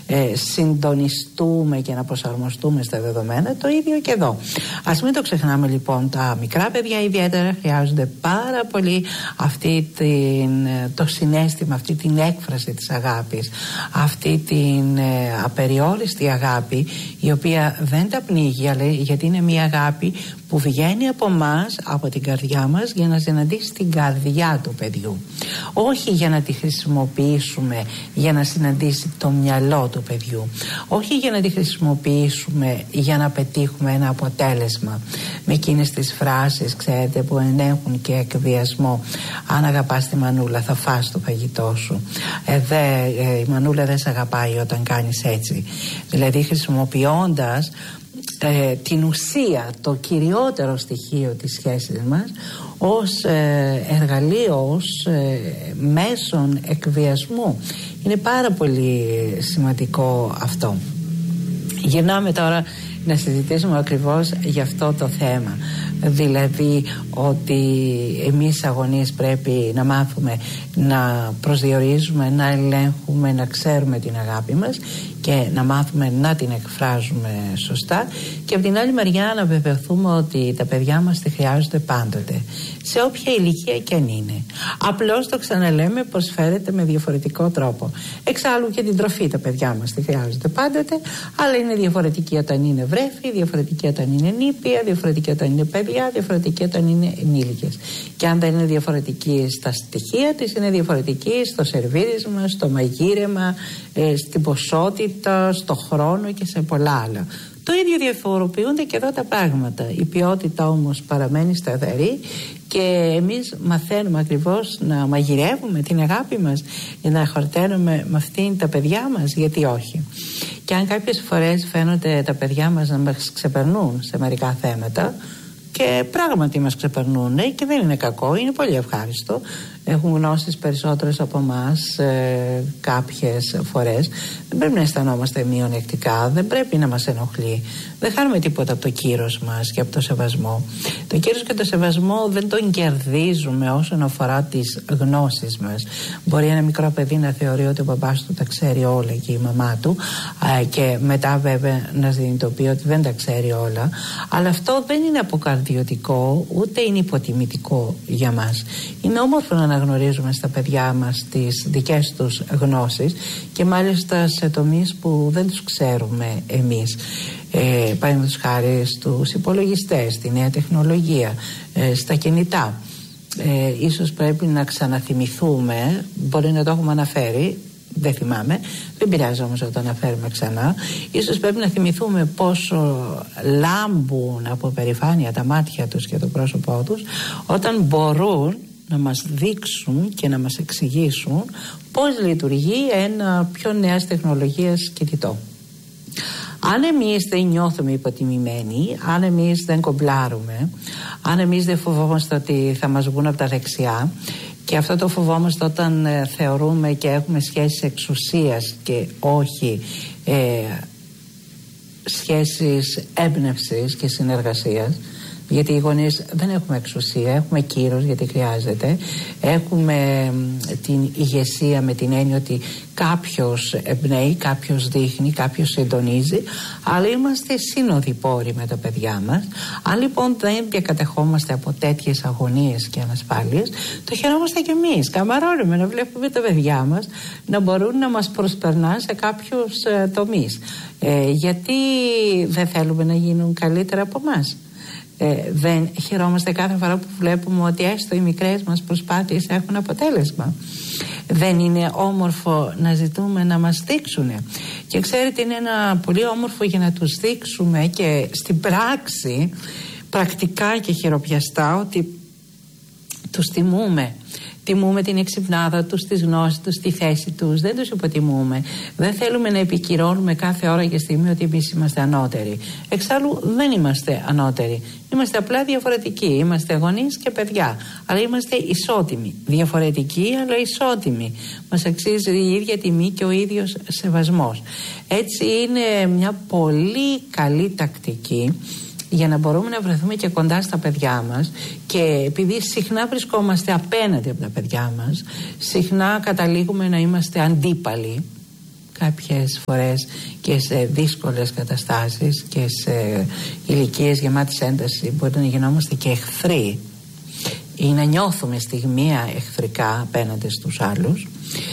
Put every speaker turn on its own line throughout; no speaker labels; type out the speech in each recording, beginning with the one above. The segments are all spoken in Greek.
συντονιστούμε και να προσαρμοστούμε στα δεδομένα, το ίδιο και εδώ. Ας μην το ξεχνάμε λοιπόν, τα μικρά παιδιά ιδιαίτερα χρειάζονται πάρα πολύ το συναίσθημα, αυτή την έκφραση της αγάπης, αυτή την απεριόριστη αγάπη, η οποία δεν τα πνίγει, αλλά γιατί είναι μια αγάπη που βγαίνει από μας, από την καρδιά μας, για να συναντήσει την καρδιά του παιδιού. Όχι για να τη χρησιμοποιήσουμε για να συναντήσει το μυαλό του παιδιού. Όχι για να τη χρησιμοποιήσουμε για να πετύχουμε ένα αποτέλεσμα. Με εκείνες τις φράσεις, ξέρετε, που ενέχουν και εκβιασμό. Αν αγαπάς τη μανούλα θα φας το φαγητό σου. Η μανούλα δεν σε αγαπάει όταν κάνεις έτσι. Δηλαδή χρησιμοποιώντας την ουσία, το κυριότερο στοιχείο της σχέσης μας ως εργαλείο, ως μέσον εκβιασμού. Είναι πάρα πολύ σημαντικό αυτό. Γυρνάμε τώρα να συζητήσουμε ακριβώς για αυτό το θέμα. Δηλαδή ότι εμείς αγωνίες πρέπει να μάθουμε να προσδιορίζουμε, να ελέγχουμε, να ξέρουμε την αγάπη μας και να μάθουμε να την εκφράζουμε σωστά, και από την άλλη μεριά να βεβαιωθούμε ότι τα παιδιά μας τη χρειάζονται πάντοτε, σε όποια ηλικία και αν είναι. Απλώς το ξαναλέμε, προσφέρεται με διαφορετικό τρόπο. Εξάλλου και την τροφή τα παιδιά μας τη χρειάζονται πάντοτε, αλλά είναι διαφορετική όταν είναι βρέφη, διαφορετική όταν είναι νήπια, διαφορετική όταν είναι παιδιά, διαφορετική όταν είναι ενήλικες. Και αν δεν είναι διαφορετική στα στοιχεία της, είναι διαφορετική στο σερβίρισμα, στο μαγείρεμα, στην ποσότητα, στο χρόνο και σε πολλά άλλα. Το ίδιο διαφοροποιούνται και εδώ τα πράγματα. Η ποιότητα όμως παραμένει σταθερή και εμείς μαθαίνουμε ακριβώς να μαγειρεύουμε την αγάπη μας, να χορταίνουμε με αυτήν τα παιδιά μας, γιατί όχι. Και αν κάποιες φορές φαίνονται τα παιδιά μας να μας ξεπερνούν σε μερικά θέματα, και πράγματι μας ξεπερνούν και δεν είναι κακό, είναι πολύ ευχάριστο. Έχουν γνώσεις περισσότερες από εμάς κάποιες φορές. Δεν πρέπει να αισθανόμαστε μειονεκτικά, δεν πρέπει να μας ενοχλεί. Δεν χάνουμε τίποτα από το κύρος μας και από το σεβασμό. Το κύρος και το σεβασμό δεν τον κερδίζουμε όσον αφορά τις γνώσεις μας. Μπορεί ένα μικρό παιδί να θεωρεί ότι ο μπαμπάς του τα ξέρει όλα και η μαμά του, και μετά βέβαια να συνειδητοποιεί ότι δεν τα ξέρει όλα. Αλλά αυτό δεν είναι αποκαρδιωτικό, ούτε είναι υποτιμητικό για μας. Είναι όμορφο να αναγνωρίζουμε στα παιδιά μας τις δικές τους γνώσεις, και μάλιστα σε τομείς που δεν τους ξέρουμε εμείς. Παραδείγματος χάρη στους υπολογιστές, στη νέα τεχνολογία, στα κινητά. Ίσως πρέπει να ξαναθυμηθούμε, μπορεί να το έχουμε αναφέρει, δεν θυμάμαι, δεν πειράζει όμως να το αναφέρουμε ξανά. Ίσως πρέπει να θυμηθούμε πόσο λάμπουν από περηφάνεια τα μάτια τους και το πρόσωπό τους όταν μπορούν να μας δείξουν και να μας εξηγήσουν πώς λειτουργεί ένα πιο νέας τεχνολογίας κινητό. Αν εμείς δεν νιώθουμε υποτιμημένοι, αν εμείς δεν κομπλάρουμε, αν εμείς δεν φοβόμαστε ότι θα μας βγουν από τα δεξιά, και αυτό το φοβόμαστε όταν θεωρούμε και έχουμε σχέσεις εξουσίας και όχι σχέσεις έμπνευσης και συνεργασίας, γιατί οι γονείς δεν έχουμε εξουσία, έχουμε κύρος γιατί χρειάζεται, έχουμε την ηγεσία με την έννοια ότι κάποιος εμπνέει, κάποιος δείχνει, κάποιος συντονίζει, αλλά είμαστε συνοδοιπόροι με τα παιδιά μας. Αν λοιπόν δεν διακατεχόμαστε από τέτοιες αγωνίες και ανασφάλειες, το χαιρόμαστε κι εμείς. Καμαρώνουμε να βλέπουμε τα παιδιά μας να μπορούν να μας προσπερνάνε σε κάποιους τομείς. Γιατί δεν θέλουμε να γίνουν καλύτερα από εμάς? Δεν χαιρόμαστε κάθε φορά που βλέπουμε ότι έστω οι μικρές μας προσπάθειες έχουν αποτέλεσμα? Δεν είναι όμορφο να ζητούμε να μας δείξουν? Και ξέρετε, είναι ένα πολύ όμορφο για να τους δείξουμε και στην πράξη, πρακτικά και χειροπιαστά, ότι τους τιμούμε. Τιμούμε την εξυπνάδα τους, τις γνώσεις τους, τη θέση τους. Δεν τους υποτιμούμε. Δεν θέλουμε να επικυρώνουμε κάθε ώρα και στιγμή ότι εμείς είμαστε ανώτεροι. Εξάλλου δεν είμαστε ανώτεροι. Είμαστε απλά διαφορετικοί. Είμαστε γονείς και παιδιά. Αλλά είμαστε ισότιμοι. Διαφορετικοί αλλά ισότιμοι. Μας αξίζει η ίδια τιμή και ο ίδιος σεβασμός. Έτσι είναι μια πολύ καλή τακτική για να μπορούμε να βρεθούμε και κοντά στα παιδιά μας, και επειδή συχνά βρισκόμαστε απέναντι από τα παιδιά μας, συχνά καταλήγουμε να είμαστε αντίπαλοι. κάποιες φορές και σε δύσκολες καταστάσεις και σε ηλικίες γεμάτης ένταση μπορεί να γινόμαστε και εχθροί ή να νιώθουμε στιγμία εχθρικά απέναντι στους άλλους.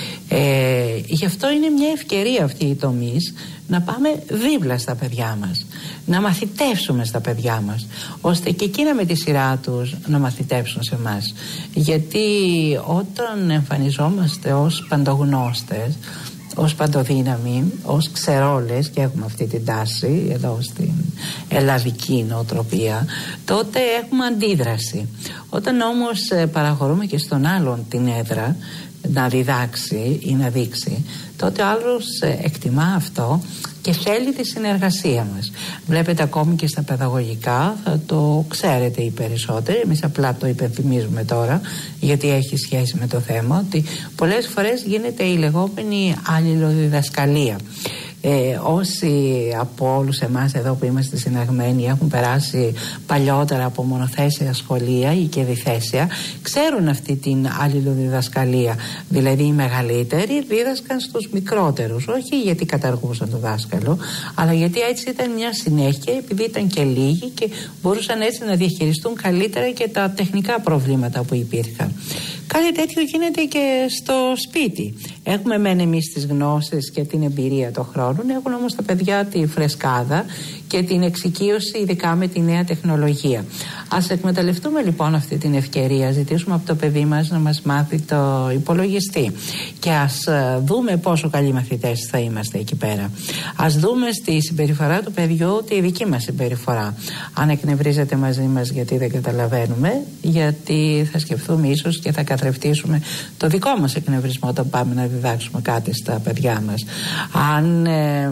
Γι' αυτό είναι μια ευκαιρία αυτή η τομής να πάμε δίπλα στα παιδιά μας, να μαθητεύσουμε στα παιδιά μας, ώστε και εκείνα με τη σειρά τους να μαθητεύσουν σε εμάς. Γιατί όταν εμφανιζόμαστε ως παντογνώστες, ως παντοδύναμοι, ως ξερόλες, και έχουμε αυτή την τάση εδώ στην ελλαδική νοοτροπία, τότε έχουμε αντίδραση. Όταν όμως παραχωρούμε και στον άλλον την έδρα να διδάξει ή να δείξει, τότε ο άλλος εκτιμά αυτό και θέλει τη συνεργασία μας. Βλέπετε ακόμη και στα παιδαγωγικά, θα το ξέρετε οι περισσότεροι, εμείς απλά το υπενθυμίζουμε τώρα γιατί έχει σχέση με το θέμα, ότι πολλές φορές γίνεται η λεγόμενη αλληλοδιδασκαλία. Όσοι από όλους εμάς εδώ που είμαστε συναγμένοι έχουν περάσει παλιότερα από μονοθέσια σχολεία ή και διθέσια, ξέρουν αυτή την αλληλοδιδασκαλία. Δηλαδή οι μεγαλύτεροι δίδασκαν στους μικρότερους, όχι γιατί καταργούσαν το δάσκαλο, αλλά γιατί έτσι ήταν μια συνέχεια, επειδή ήταν και λίγοι και μπορούσαν έτσι να διαχειριστούν καλύτερα και τα τεχνικά προβλήματα που υπήρχαν. Κάτι τέτοιο γίνεται και στο σπίτι. Έχουμε μεν εμείς τις γνώσεις και την εμπειρία των χρόνων, έχουν όμως τα παιδιά τη φρεσκάδα και την εξοικείωση ειδικά με τη νέα τεχνολογία. Ας εκμεταλλευτούμε λοιπόν αυτή την ευκαιρία, ζητήσουμε από το παιδί μας να μας μάθει το υπολογιστή και ας δούμε πόσο καλοί μαθητές θα είμαστε εκεί πέρα. Ας δούμε στη συμπεριφορά του παιδιού τη δική μας συμπεριφορά. Αν εκνευρίζεται μαζί μας γιατί δεν καταλαβαίνουμε, γιατί θα σκεφτούμε ίσως και θα καθρεφτήσουμε το δικό μας εκνευρισμό όταν πάμε να διδάξουμε κάτι στα παιδιά μας. Αν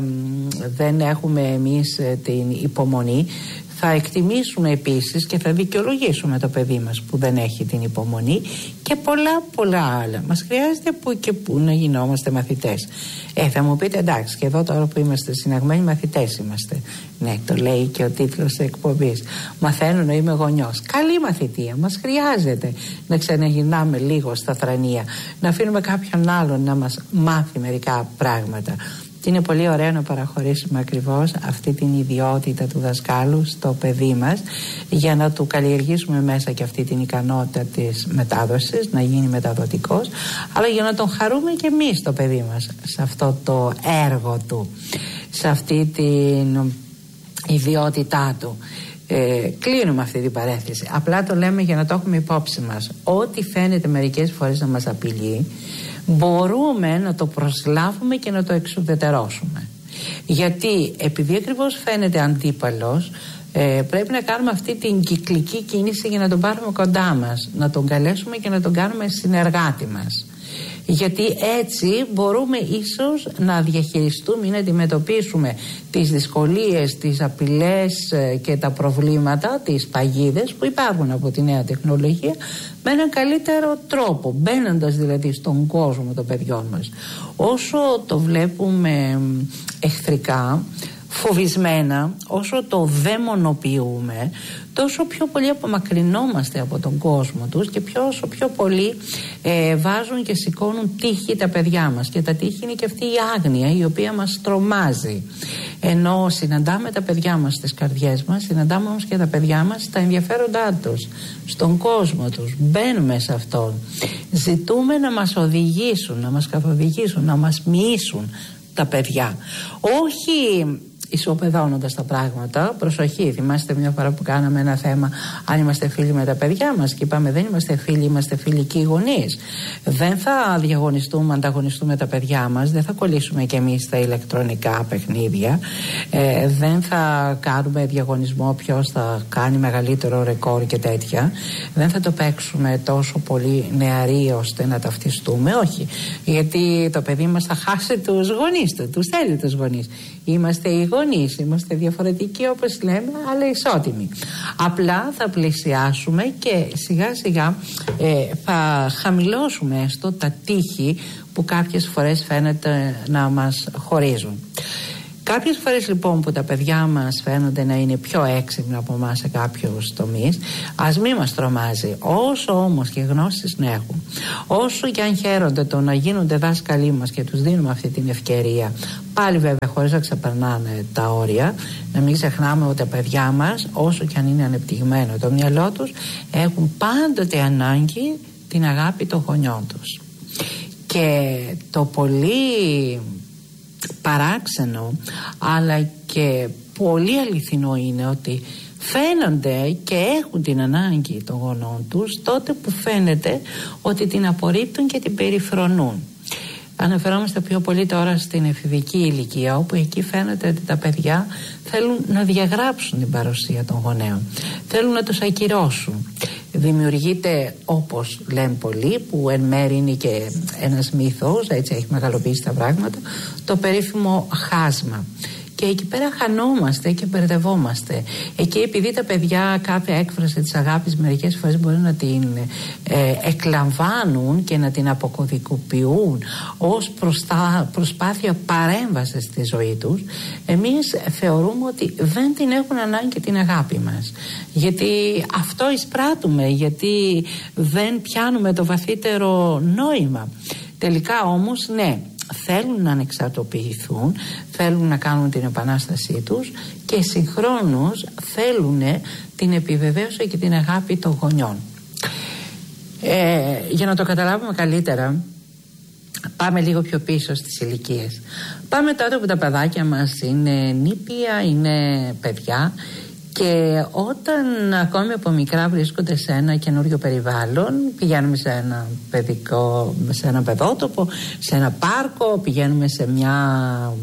δεν έχουμε εμείς την υπομονή, θα εκτιμήσουμε επίσης και θα δικαιολογήσουμε το παιδί μας που δεν έχει την υπομονή και πολλά άλλα. Μας χρειάζεται που και που να γινόμαστε μαθητές. Θα μου πείτε εντάξει, και εδώ τώρα που είμαστε συναγμένοι μαθητές είμαστε. Ναι, το λέει και ο τίτλος της εκπομπής. Μαθαίνω να είμαι γονιός. Καλή μαθητεία. Μας χρειάζεται να ξαναγυρνάμε λίγο στα θρανία, να αφήνουμε κάποιον άλλον να μας μάθει μερικά πράγματα. Και είναι πολύ ωραίο να παραχωρήσουμε ακριβώς αυτή την ιδιότητα του δασκάλου στο παιδί μας, για να του καλλιεργήσουμε μέσα και αυτή την ικανότητα της μετάδοσης, να γίνει μεταδοτικός, αλλά για να τον χαρούμε και εμείς το παιδί μας σε αυτό το έργο του, σε αυτή την ιδιότητά του. Κλείνουμε αυτή την παρέθεση. Απλά το λέμε για να το έχουμε υπόψη μας. Ό,τι φαίνεται μερικές φορές να μας απειλεί, μπορούμε να το προσλάβουμε και να το εξουδετερώσουμε. Γιατί επειδή ακριβώς φαίνεται αντίπαλος, πρέπει να κάνουμε αυτή την κυκλική κίνηση για να τον πάρουμε κοντά μας, να τον καλέσουμε και να τον κάνουμε συνεργάτη μας. Γιατί έτσι μπορούμε ίσως να διαχειριστούμε ή να αντιμετωπίσουμε τις δυσκολίες, τις απειλές και τα προβλήματα, τις παγίδες που υπάρχουν από τη νέα τεχνολογία με έναν καλύτερο τρόπο, μπαίνοντας δηλαδή στον κόσμο των παιδιών μας. Όσο το βλέπουμε εχθρικά, φοβισμένα, όσο το δαιμονοποιούμε, τόσο πιο πολύ απομακρυνόμαστε από τον κόσμο τους και όσο πιο πολύ βάζουν και σηκώνουν τύχη τα παιδιά μας. Και τα τύχη είναι και αυτή η άγνοια η οποία μας τρομάζει. Ενώ συναντάμε τα παιδιά μας στις καρδιές μας, συναντάμε όμως και τα παιδιά μας στα ενδιαφέροντά τους, στον κόσμο τους, μπαίνουμε σε αυτόν. Ζητούμε να μας οδηγήσουν, να μας καθοδηγήσουν, να μας μοιήσουν τα παιδιά. Όχι ισοπεδώνοντας τα πράγματα. Προσοχή, θυμάστε μια φορά που κάναμε ένα θέμα αν είμαστε φίλοι με τα παιδιά μας και είπαμε δεν είμαστε φίλοι, είμαστε φιλικοί γονείς. Δεν θα διαγωνιστούμε, ανταγωνιστούμε τα παιδιά μας, δεν θα κολλήσουμε κι εμείς στα ηλεκτρονικά παιχνίδια, δεν θα κάνουμε διαγωνισμό ποιος θα κάνει μεγαλύτερο ρεκόρ και τέτοια, δεν θα το παίξουμε τόσο πολύ νεαροί ώστε να ταυτιστούμε, όχι, γιατί το παιδί μας θα χάσει τους γονείς του, τους θέλει τους γονείς. Είμαστε οι γονείς, είμαστε διαφορετικοί όπως λέμε, αλλά ισότιμοι. Απλά θα πλησιάσουμε και σιγά σιγά θα χαμηλώσουμε έστω τα τείχη που κάποιες φορές φαίνεται να μας χωρίζουν. Κάποιες φορές λοιπόν που τα παιδιά μας φαίνονται να είναι πιο έξυπνα από εμάς σε κάποιους τομείς, ας μην μας τρομάζει. Όσο όμως και γνώσεις να έχουν, όσο και αν χαίρονται το να γίνονται δάσκαλοι μας και τους δίνουμε αυτή την ευκαιρία, πάλι βέβαια χωρίς να ξεπερνάνε τα όρια, να μην ξεχνάμε ότι τα παιδιά μας, όσο και αν είναι ανεπτυγμένο το μυαλό τους, έχουν πάντοτε ανάγκη την αγάπη των γονιών τους. Και το πολύ παράξενο αλλά και πολύ αληθινό είναι ότι φαίνονται και έχουν την ανάγκη των γονών τους τότε που φαίνεται ότι την απορρίπτουν και την περιφρονούν. Αναφερόμαστε πιο πολύ τώρα στην εφηβική ηλικία, όπου εκεί φαίνεται ότι τα παιδιά θέλουν να διαγράψουν την παρουσία των γονέων, θέλουν να τους ακυρώσουν. Δημιουργείται, όπως λένε πολλοί, που εν μέρει είναι και ένας μύθος, έτσι έχει μεγαλοποιήσει τα πράγματα, το περίφημο χάσμα. Και εκεί πέρα χανόμαστε και μπερδευόμαστε. Εκεί, επειδή τα παιδιά κάθε έκφραση της αγάπης μερικές φορές μπορεί να την εκλαμβάνουν και να την αποκωδικοποιούν ως προσπάθεια παρέμβασης στη ζωή τους, εμείς θεωρούμε ότι δεν την έχουν ανάγκη την αγάπη μας. Γιατί αυτό εισπράττουμε, γιατί δεν πιάνουμε το βαθύτερο νόημα. Τελικά όμως, ναι, θέλουν να ανεξαρτοποιηθούν, θέλουν να κάνουν την επανάστασή τους και συγχρόνως θέλουν την επιβεβαίωση και την αγάπη των γονιών. Για να το καταλάβουμε καλύτερα, πάμε λίγο πιο πίσω στις ηλικίες. Πάμε τότε που τα παιδάκια μας είναι νήπια, είναι παιδιά, και όταν ακόμη από μικρά βρίσκονται σε ένα καινούριο περιβάλλον, πηγαίνουμε σε ένα παιδότοπο, σε ένα πάρκο, πηγαίνουμε σε μια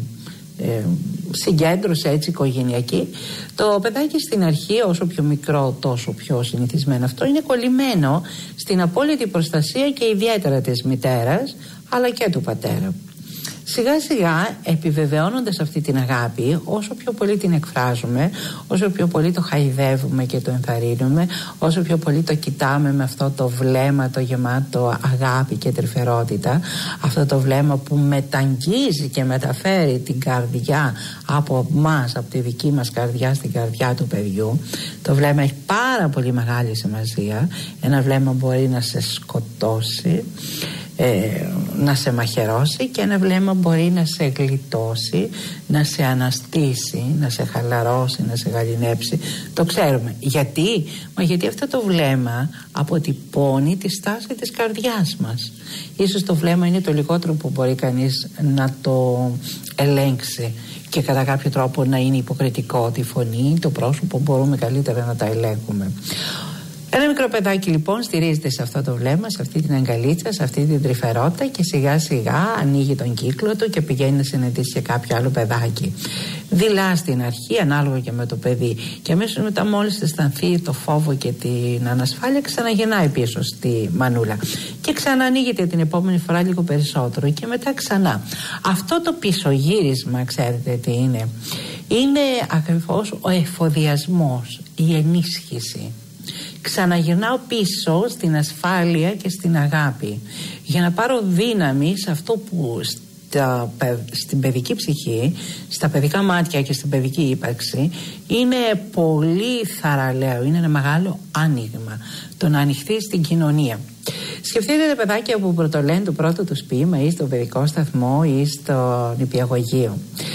συγκέντρωση έτσι οικογενειακή, το παιδάκι στην αρχή, όσο πιο μικρό τόσο πιο συνηθισμένο αυτό, είναι κολλημένο στην απόλυτη προστασία και ιδιαίτερα της μητέρας αλλά και του πατέρα. Σιγά σιγά, επιβεβαιώνοντας αυτή την αγάπη, όσο πιο πολύ την εκφράζουμε, όσο πιο πολύ το χαϊδεύουμε και το ενθαρρύνουμε, όσο πιο πολύ το κοιτάμε με αυτό το βλέμμα το γεμάτο αγάπη και τρυφερότητα, αυτό το βλέμμα που μεταγγίζει και μεταφέρει την καρδιά από μας, από τη δική μας καρδιά στην καρδιά του παιδιού, το βλέμμα έχει πάρα πολύ μεγάλη σημασία. Ένα βλέμμα μπορεί να σε σκοτώσει, να σε μαχαιρώσει, και ένα βλέμμα μπορεί να σε γλιτώσει, να σε αναστήσει, να σε χαλαρώσει, να σε γαληνέψει. Το ξέρουμε. Γιατί? Γιατί αυτό το βλέμμα αποτυπώνει τη στάση της καρδιάς μας. Ίσως το βλέμμα είναι το λιγότερο που μπορεί κανείς να το ελέγξει και κατά κάποιο τρόπο να είναι υποκριτικό. Τη φωνή, το πρόσωπο μπορούμε καλύτερα να τα ελέγχουμε. Ένα μικρό παιδάκι λοιπόν στηρίζεται σε αυτό το βλέμμα, σε αυτή την αγκαλίτσα, σε αυτή την τρυφερότητα, και σιγά σιγά ανοίγει τον κύκλο του και πηγαίνει να συναντήσει και κάποιο άλλο παιδάκι. Δειλά στην αρχή, ανάλογα και με το παιδί, και αμέσως μετά, μόλις αισθανθεί το φόβο και την ανασφάλεια, ξαναγυρνάει πίσω στη μανούλα και ξαναανοίγεται την επόμενη φορά λίγο περισσότερο και μετά ξανά. Αυτό το πισωγύρισμα, ξέρετε τι είναι? Είναι ακριβώς ο εφοδιασμός, η ενίσχυση. Ξαναγυρνάω πίσω στην ασφάλεια και στην αγάπη για να πάρω δύναμη σε αυτό που στην παιδική ψυχή, στα παιδικά μάτια και στην παιδική ύπαρξη είναι πολύ θαραλέο, είναι ένα μεγάλο άνοιγμα, το να ανοιχθεί στην κοινωνία. Σκεφτείτε τα παιδάκια που πρωτολένε το πρώτο τους ποίημα ή στο παιδικό σταθμό ή στο νηπιαγωγείο.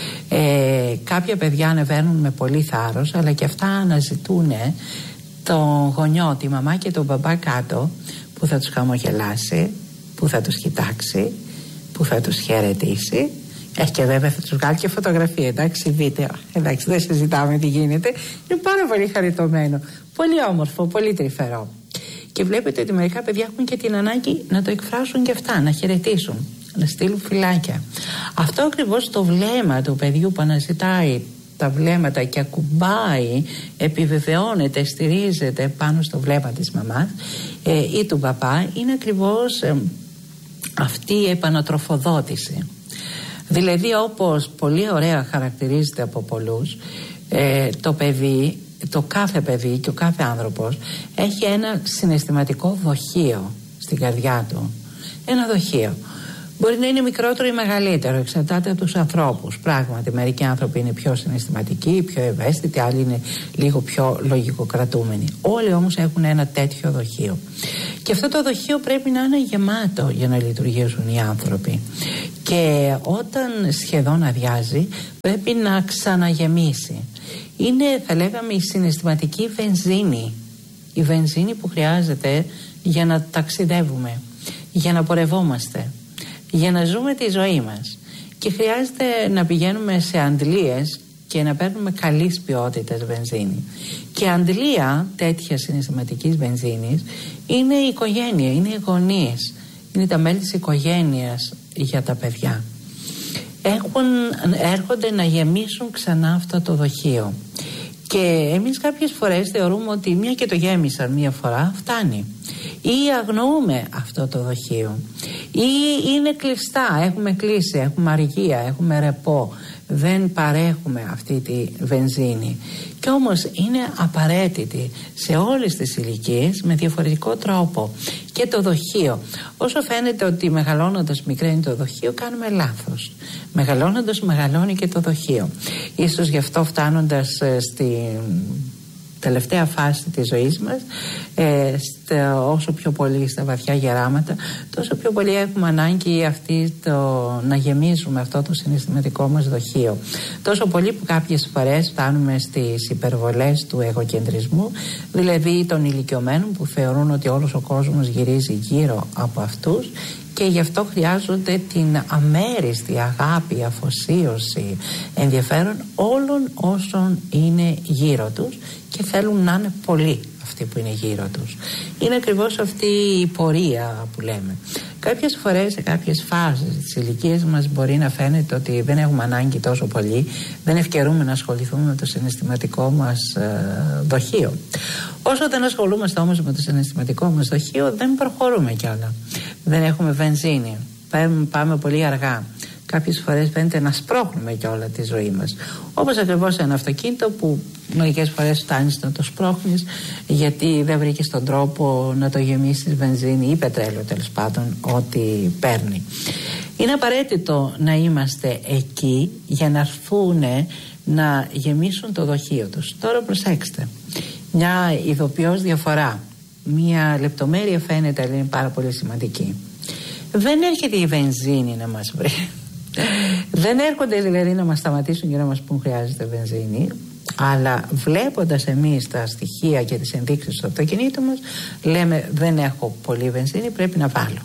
Κάποια παιδιά ανεβαίνουν με πολύ θάρρος, αλλά και αυτά αναζητούν τον γονιό, τη μαμά και τον μπαμπά κάτω, που θα τους χαμογελάσει, που θα τους κοιτάξει, που θα τους χαιρετήσει. Και βέβαια θα τους βγάλει και φωτογραφία, εντάξει, βίντεο. Εντάξει, δεν συζητάμε τι γίνεται. Είναι πάρα πολύ χαριτωμένο, πολύ όμορφο, πολύ τρυφερό. Και βλέπετε ότι μερικά παιδιά έχουν και την ανάγκη να το εκφράσουν και αυτά, να χαιρετήσουν, να στείλουν φυλάκια. Αυτό ακριβώς το βλέμμα του παιδιού που αναζητάει τα βλέμματα και ακουμπάει, επιβεβαιώνεται, στηρίζεται πάνω στο βλέμμα της μαμάς ή του παπά, είναι ακριβώς αυτή η επανατροφοδότηση. Δηλαδή, όπως πολύ ωραία χαρακτηρίζεται από πολλούς, το παιδί, το κάθε παιδί και ο κάθε άνθρωπος έχει ένα συναισθηματικό δοχείο στην καρδιά του. Ένα δοχείο Μπορεί να είναι μικρότερο ή μεγαλύτερο, εξαρτάται από τους ανθρώπους. Πράγματι, μερικοί άνθρωποι είναι πιο συναισθηματικοί, πιο ευαίσθητοι, άλλοι είναι λίγο πιο λογικοκρατούμενοι. Όλοι όμως έχουν ένα τέτοιο δοχείο. Και αυτό το δοχείο πρέπει να είναι γεμάτο για να λειτουργήσουν οι άνθρωποι. Και όταν σχεδόν αδειάζει, πρέπει να ξαναγεμίσει. Είναι, θα λέγαμε, η συναισθηματική βενζίνη. Η βενζίνη που χρειάζεται για να ταξιδεύουμε, για να πορευόμαστε, για να ζούμε τη ζωή μας. Και χρειάζεται να πηγαίνουμε σε αντλίες και να παίρνουμε καλής ποιότητας βενζίνη. Και αντλία τέτοια συναισθηματικής βενζίνης είναι η οικογένεια, είναι οι γονείς, είναι τα μέλη της οικογένειας για τα παιδιά. Έρχονται να γεμίσουν ξανά αυτό το δοχείο. Και εμείς κάποιες φορές θεωρούμε ότι μια και το γέμισαν μια φορά φτάνει, ή αγνοούμε αυτό το δοχείο, ή είναι κλειστά, έχουμε κλείσει, έχουμε αργία, έχουμε ρεπό, δεν παρέχουμε αυτή τη βενζίνη. Και όμως είναι απαραίτητη σε όλες τις ηλικίες με διαφορετικό τρόπο. Και το δοχείο, όσο φαίνεται ότι μεγαλώνοντας μικραίνει το δοχείο, κάνουμε λάθος. Μεγαλώνοντας μεγαλώνει και το δοχείο. Ίσως γι' αυτό, φτάνοντας στη τελευταία φάση της ζωής μας, όσο πιο πολύ στα βαθιά γεράματα, τόσο πιο πολύ έχουμε ανάγκη να γεμίζουμε αυτό το συναισθηματικό μας δοχείο. Τόσο πολύ που κάποιες φορές φτάνουμε στις υπερβολές του εγωκεντρισμού, δηλαδή των ηλικιωμένων που θεωρούν ότι όλος ο κόσμος γυρίζει γύρω από αυτούς, και γι' αυτό χρειάζονται την αμέριστη αγάπη, αφοσίωση, ενδιαφέρον όλων όσων είναι γύρω τους και θέλουν να είναι πολλοί αυτοί που είναι γύρω τους. Είναι ακριβώς αυτή η πορεία που λέμε. Κάποιες φορές, σε κάποιες φάσεις της ηλικίας μας, μπορεί να φαίνεται ότι δεν έχουμε ανάγκη τόσο πολύ, δεν ευκαιρούμε να ασχοληθούμε με το συναισθηματικό μας δοχείο. Όσο δεν ασχολούμαστε όμως με το συναισθηματικό μας δοχείο, δεν προχωρούμε κιόλα. Δεν έχουμε βενζίνη. Πάμε πολύ αργά. Κάποιες φορές φαίνεται να σπρώχνουμε κιόλα τη ζωή μας. Όπως ακριβώς ένα αυτοκίνητο που μερικές φορές φτάνεις να το σπρώχνεις γιατί δεν βρήκες τον τρόπο να το γεμίσεις βενζίνη ή πετρέλαιο, τέλος πάντων, ό,τι παίρνει. Είναι απαραίτητο να είμαστε εκεί για να έρθουν να γεμίσουν το δοχείο τους. Τώρα προσέξτε. Μια ειδοποιώς διαφορά. Μια λεπτομέρεια φαίνεται, αλλά είναι πάρα πολύ σημαντική. Δεν έρχεται η βενζίνη να μας βρει. Δεν έρχονται δηλαδή να μας σταματήσουν και να μας πούν χρειάζεται βενζίνη, αλλά βλέποντας εμείς τα στοιχεία και τις ενδείξεις του αυτοκινήτου μας, λέμε δεν έχω πολύ βενζίνη, πρέπει να βάλω.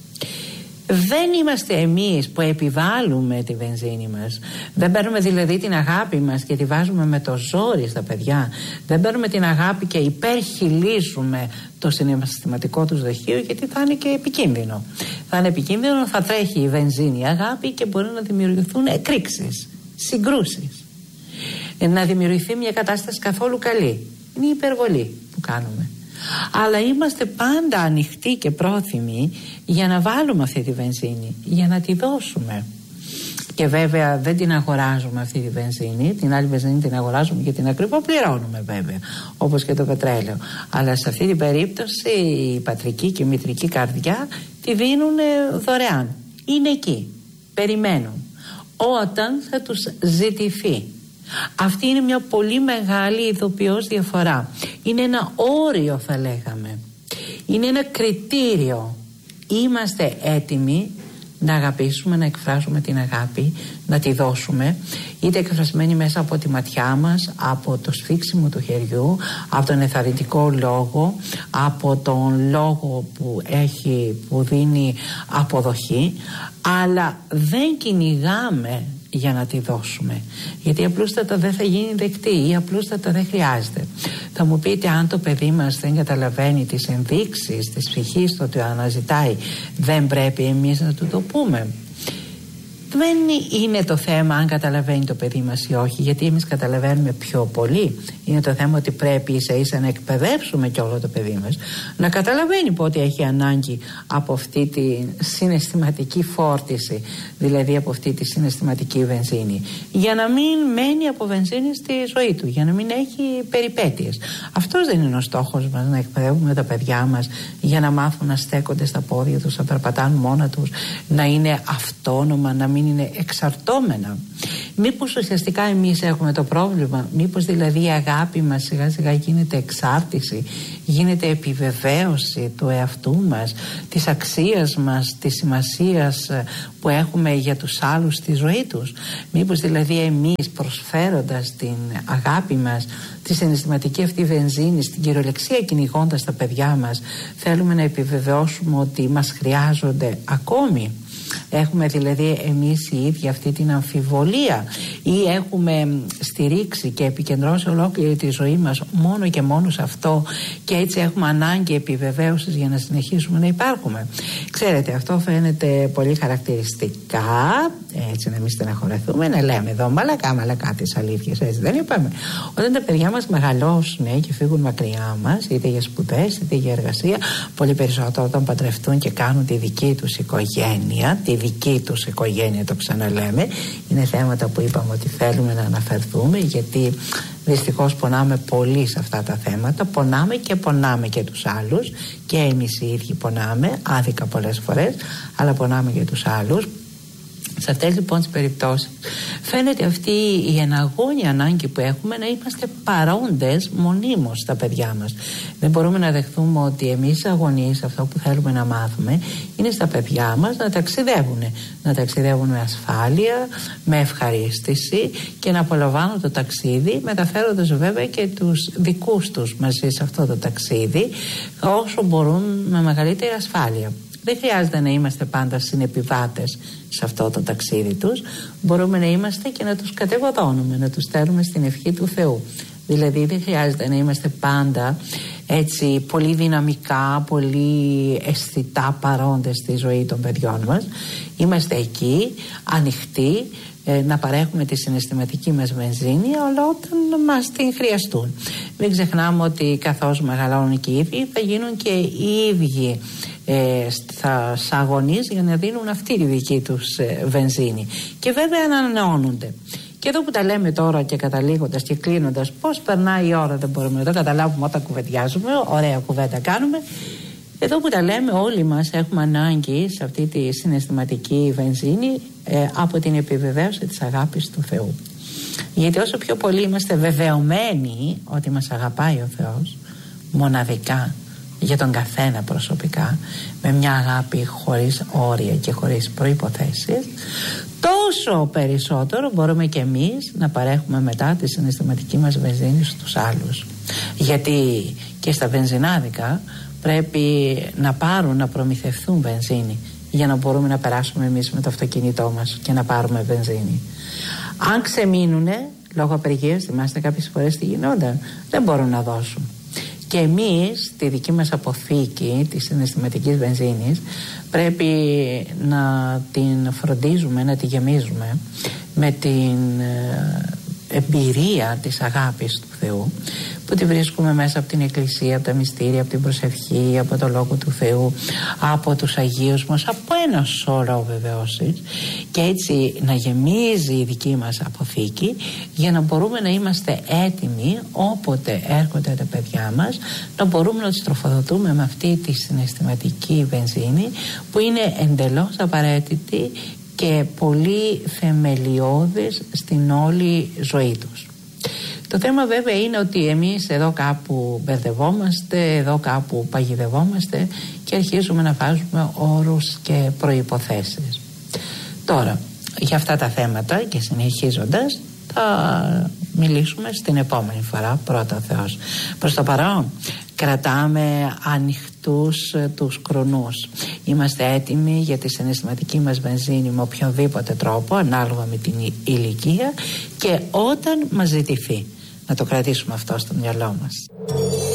Δεν είμαστε εμείς που επιβάλλουμε τη βενζίνη μας. Δεν παίρνουμε δηλαδή την αγάπη μας και τη βάζουμε με το ζόρι στα παιδιά. Δεν παίρνουμε την αγάπη και υπερχιλίζουμε το συναισθηματικό τους δοχείο, γιατί θα είναι και επικίνδυνο. Θα είναι επικίνδυνο, θα τρέχει η βενζίνη η αγάπη και μπορεί να δημιουργηθούν εκρήξεις, συγκρούσεις. Να δημιουργηθεί μια κατάσταση καθόλου καλή. Είναι η υπερβολή που κάνουμε. Αλλά είμαστε πάντα ανοιχτοί και πρόθυμοι για να βάλουμε αυτή τη βενζίνη, για να τη δώσουμε. Και βέβαια δεν την αγοράζουμε αυτή τη βενζίνη, την άλλη βενζίνη την αγοράζουμε και την ακριβοπληρώνουμε βέβαια, όπως και το πετρέλαιο. Αλλά σε αυτή την περίπτωση η πατρική και η μητρική καρδιά τη δίνουν δωρεάν. Είναι εκεί, περιμένουν όταν θα τους ζητηθεί. Αυτή είναι μια πολύ μεγάλη ειδοποιώς διαφορά. Είναι ένα όριο, θα λέγαμε. Είναι ένα κριτήριο. Είμαστε έτοιμοι να αγαπήσουμε, να εκφράσουμε την αγάπη, να τη δώσουμε, είτε εκφρασμένη μέσα από τη ματιά μας, από το σφίξιμο του χεριού, από τον εθαρρυντικό λόγο, από τον λόγο που δίνει αποδοχή, αλλά δεν κυνηγάμε για να τη δώσουμε, γιατί απλούστατα δεν θα γίνει δεκτή ή απλούστατα δεν χρειάζεται. Θα μου πείτε, αν το παιδί μας δεν καταλαβαίνει τις ενδείξεις της ψυχής του ότι αναζητάει, δεν πρέπει εμείς να του το πούμε? Δεν είναι το θέμα αν καταλαβαίνει το παιδί μας ή όχι, γιατί εμείς καταλαβαίνουμε πιο πολύ. Είναι το θέμα ότι πρέπει ίσα ίσα να εκπαιδεύσουμε και όλο το παιδί μας να καταλαβαίνει πότε έχει ανάγκη από αυτή τη συναισθηματική φόρτιση, δηλαδή από αυτή τη συναισθηματική βενζίνη, για να μην μένει από βενζίνη στη ζωή του, για να μην έχει περιπέτειες. Αυτός δεν είναι ο στόχος μας, να εκπαιδεύουμε τα παιδιά μας για να μάθουν να στέκονται στα πόδια τους, να περπατάνε μόνα τους, να είναι αυτόνομα, να μην είναι εξαρτώμενα. Μήπως ουσιαστικά εμείς έχουμε το πρόβλημα, μήπως δηλαδή η αγάπη μας σιγά σιγά γίνεται εξάρτηση, γίνεται επιβεβαίωση του εαυτού μας, της αξίας μας, της σημασίας που έχουμε για τους άλλους στη ζωή τους. Μήπως δηλαδή εμείς, προσφέροντας την αγάπη μας, τη συναισθηματική αυτή βενζίνη, στην κυριολεξία κυνηγώντας τα παιδιά μας, θέλουμε να επιβεβαιώσουμε ότι μας χρειάζονται ακόμη. Έχουμε δηλαδή εμείς οι ίδιοι αυτή την αμφιβολία, ή έχουμε στηρίξει και επικεντρώσει ολόκληρη τη ζωή μας μόνο και μόνο σε αυτό, και έτσι έχουμε ανάγκη επιβεβαίωσης για να συνεχίσουμε να υπάρχουμε? Ξέρετε, αυτό φαίνεται πολύ χαρακτηριστικά, έτσι να μην στεναχωρεθούμε, να λέμε εδώ μαλακά τις αλήθειες, έτσι δεν είπαμε? Όταν τα παιδιά μας μεγαλώσουν και φύγουν μακριά μας, είτε για σπουδές είτε για εργασία, πολύ περισσότερο όταν παντρευτούν και κάνουν τη δική τους οικογένεια, τη δική τους οικογένεια, το ξαναλέμε, είναι θέματα που είπαμε ότι θέλουμε να αναφερθούμε, γιατί δυστυχώς πονάμε πολύ σε αυτά τα θέματα. Πονάμε και τους άλλους, και εμείς οι ίδιοι πονάμε άδικα πολλές φορές, αλλά πονάμε και τους άλλους. Σε αυτές λοιπόν τις περιπτώσεις φαίνεται αυτή η εναγώνια ανάγκη που έχουμε να είμαστε παρόντες μονίμως στα παιδιά μας. Δεν μπορούμε να δεχθούμε ότι εμείς αγωνίες, αυτό που θέλουμε να μάθουμε είναι στα παιδιά μας να ταξιδεύουν. Να ταξιδεύουν με ασφάλεια, με ευχαρίστηση, και να απολαμβάνουν το ταξίδι, μεταφέροντας βέβαια και τους δικούς τους μαζί σε αυτό το ταξίδι όσο μπορούν με μεγαλύτερη ασφάλεια. Δεν χρειάζεται να είμαστε πάντα συνεπιβάτες σε αυτό το ταξίδι τους. Μπορούμε να είμαστε και να τους κατεβοδώνουμε, να τους στέλνουμε στην ευχή του Θεού. Δηλαδή δεν χρειάζεται να είμαστε πάντα έτσι πολύ δυναμικά, πολύ αισθητά παρόντες στη ζωή των παιδιών μας. Είμαστε εκεί ανοιχτοί να παρέχουμε τη συναισθηματική μας βενζίνη, αλλά όταν μας την χρειαστούν. Μην ξεχνάμε ότι καθώς μεγαλώνουν και οι ίδιοι, θα γίνουν και οι ίδιοι θα αγωνίες για να δίνουν αυτή τη δική τους βενζίνη, και βέβαια ανανεώνονται. Και εδώ που τα λέμε τώρα και καταλήγοντας και κλείνοντας, πώς περνάει η ώρα δεν μπορούμε να το καταλάβουμε όταν κουβεντιάζουμε, ωραία κουβέντα κάνουμε. Εδώ που τα λέμε, όλοι μας έχουμε ανάγκη σε αυτή τη συναισθηματική βενζίνη από την επιβεβαίωση της αγάπης του Θεού. Γιατί όσο πιο πολύ είμαστε βεβαιωμένοι ότι μας αγαπάει ο Θεός μοναδικά, για τον καθένα προσωπικά, με μια αγάπη χωρίς όρια και χωρίς προϋποθέσεις, τόσο περισσότερο μπορούμε και εμείς να παρέχουμε μετά τη συναισθηματική μας βενζίνη στους άλλους. Γιατί και στα βενζινάδικα πρέπει να πάρουν, να προμηθευθούν βενζίνη για να μπορούμε να περάσουμε εμείς με το αυτοκίνητό μας και να πάρουμε βενζίνη. Αν ξεμείνουνε λόγω απεργίας, θυμάστε κάποιες φορές τι γινόταν, δεν μπορούν να δώσουν. Και εμείς τη δική μας αποθήκη της συναισθηματικής βενζίνης πρέπει να την φροντίζουμε, να τη γεμίζουμε με την εμπειρία της αγάπης του Θεού, που τη βρίσκουμε μέσα από την Εκκλησία, από τα μυστήρια, από την προσευχή, από το Λόγο του Θεού, από τους Αγίους μας, από ένα σωρό βεβαιώσεις, και έτσι να γεμίζει η δική μας αποθήκη για να μπορούμε να είμαστε έτοιμοι όποτε έρχονται τα παιδιά μας, να μπορούμε να τους τροφοδοτούμε με αυτή τη συναισθηματική βενζίνη που είναι εντελώς απαραίτητη και πολύ θεμελιώδης στην όλη ζωή τους. Το θέμα βέβαια είναι ότι εμείς εδώ κάπου μπερδευόμαστε, εδώ κάπου παγιδευόμαστε και αρχίζουμε να βάζουμε όρους και προϋποθέσεις. Τώρα, για αυτά τα θέματα και συνεχίζοντας θα μιλήσουμε στην επόμενη φορά, πρώτα ο Θεός. Προς το παρόν κρατάμε ανοιχτούς τους κρονούς. Είμαστε έτοιμοι για τη συναισθηματική μας βενζίνη με οποιονδήποτε τρόπο, ανάλογα με την ηλικία και όταν μας ζητηθεί. Να το κρατήσουμε αυτό στο μυαλό μας.